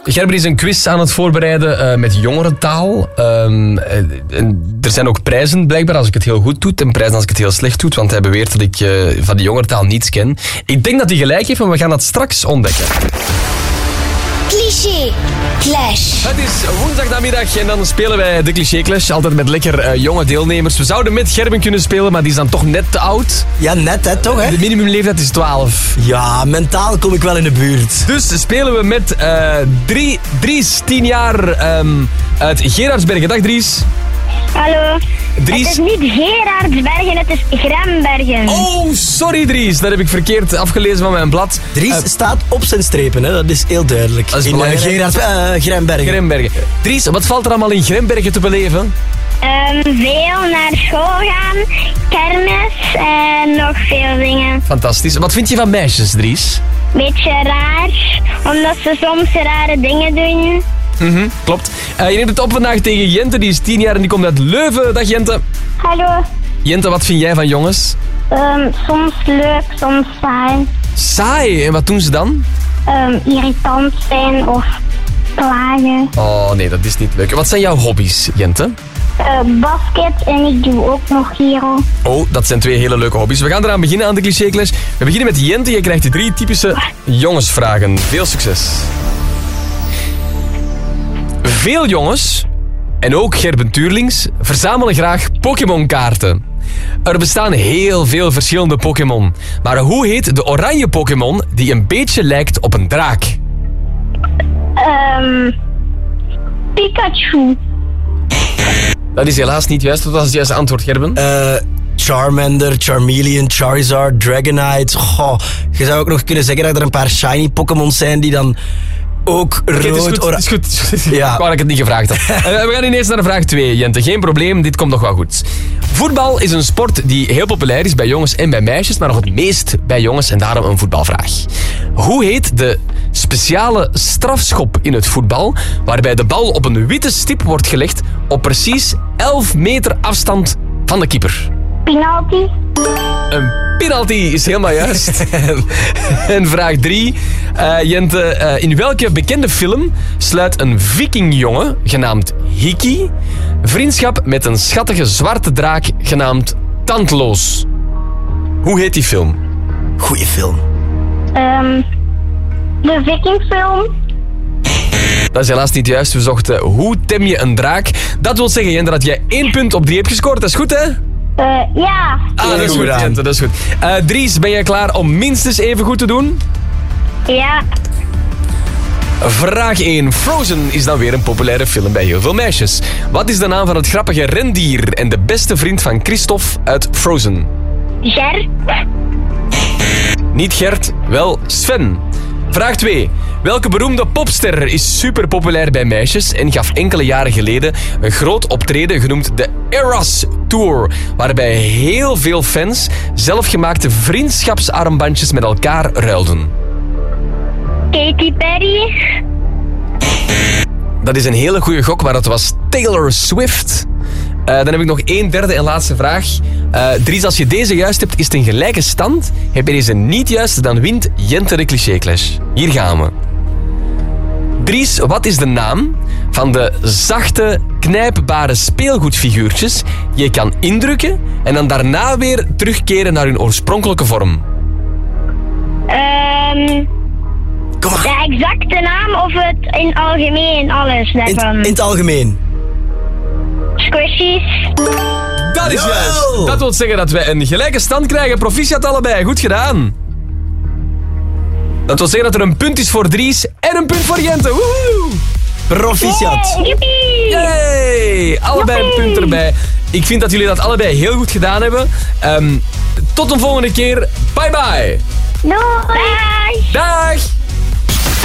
Gerben is een quiz aan het voorbereiden met jongerentaal. Er zijn ook prijzen blijkbaar als ik het heel goed doe en prijzen als ik het heel slecht doe, want hij beweert dat ik van de jongerentaal niets ken. Ik denk dat hij gelijk heeft, maar we gaan dat straks ontdekken. Cliché Clash. Het is woensdagnamiddag en dan spelen wij de Cliché Clash. Altijd met lekker jonge deelnemers. We zouden met Gerben kunnen spelen, maar die is dan toch net te oud. Ja, net hè, toch hè? De minimumleeftijd is 12. Ja, mentaal kom ik wel in de buurt. Dus spelen we met Dries, 10 jaar, uit Gerardsbergen. Dag Dries. Hallo. Dries. Het is niet Gerardsbergen, het is Grembergen. Oh, sorry Dries. Dat heb ik verkeerd afgelezen van mijn blad. Dries staat op zijn strepen, hè? Dat is heel duidelijk. Dat is in Grembergen. Grembergen. Dries, wat valt er allemaal in Grembergen te beleven? Veel naar school gaan, kermis en nog veel dingen. Fantastisch. Wat vind je van meisjes, Dries? Beetje raar, omdat ze soms rare dingen doen. Klopt. Je neemt het op vandaag tegen Jente, die is 10 jaar en die komt uit Leuven. Dag Jente. Hallo. Jente, wat vind jij van jongens? Soms leuk, soms saai. Saai. En wat doen ze dan? Irritant zijn of klagen. Oh nee, dat is niet leuk. Wat zijn jouw hobby's, Jente? Basket en ik doe ook nog Giro. Oh, dat zijn 2 hele leuke hobby's. We gaan eraan beginnen aan de Cliché Clash. We beginnen met Jente. Je krijgt de 3 typische jongensvragen. Veel succes. Veel jongens, en ook Gerben Tuurlings, verzamelen graag Pokémon-kaarten. Er bestaan heel veel verschillende Pokémon. Maar hoe heet de oranje Pokémon die een beetje lijkt op een draak? Pikachu. Dat is helaas niet juist. Wat was het juiste antwoord, Gerben? Charmander, Charmeleon, Charizard, Dragonite. Goh, je zou ook nog kunnen zeggen dat er een paar shiny Pokémon zijn die dan ook rood... Het is goed. Ja. Ik wou dat ik het niet gevraagd had. We gaan ineens naar vraag 2, Jente. Geen probleem, dit komt nog wel goed. Voetbal is een sport die heel populair is bij jongens en bij meisjes, maar nog het meest bij jongens en daarom een voetbalvraag. Hoe heet de speciale strafschop in het voetbal, waarbij de bal op een witte stip wordt gelegd op precies 11 meter afstand van de keeper? Penalty. Een penalty is helemaal juist. En vraag 3. Jente, in welke bekende film sluit een vikingjongen genaamd Hiki vriendschap met een schattige zwarte draak genaamd Tandloos? Hoe heet die film? Goeie film. De Vikingfilm. Dat is helaas niet juist. We zochten hoe tem je een draak. Dat wil zeggen, Jente, dat jij 1 punt op 3 hebt gescoord. Dat is goed, hè? Ja. Dat is goed, Jente, dat is goed. Dries, ben jij klaar om minstens even goed te doen? Ja. Vraag 1. Frozen is dan weer een populaire film bij heel veel meisjes. Wat is de naam van het grappige rendier en de beste vriend van Christophe uit Frozen? Ger. Niet Gert, wel Sven. Vraag 2. Welke beroemde popster is super populair bij meisjes en gaf enkele jaren geleden een groot optreden genoemd de Eras Tour, waarbij heel veel fans zelfgemaakte vriendschapsarmbandjes met elkaar ruilden? Katy Perry. Dat is een hele goede gok, maar dat was Taylor Swift. Dan heb ik nog 1 derde en laatste vraag. Dries, als je deze juist hebt, is het een gelijke stand. Heb je deze niet juist, dan wint Jente de Cliché Clash. Hier gaan we. Dries, wat is de naam van de zachte, knijpbare speelgoedfiguurtjes die je kan indrukken en dan daarna weer terugkeren naar hun oorspronkelijke vorm? Kom maar. De exacte naam of het in algemeen alles daarvan? In het algemeen. Squishies. Dat is Yo! juist. Dat wil zeggen dat wij een gelijke stand krijgen. Proficiat allebei. Goed gedaan. Dat wil zeggen dat er een punt is voor Dries en een punt voor Jente. Woehoe! Proficiat. Joepie. Yay! Allebei een punt erbij. Ik vind dat jullie dat allebei heel goed gedaan hebben. Tot een volgende keer. Bye bye. Doei. Dag!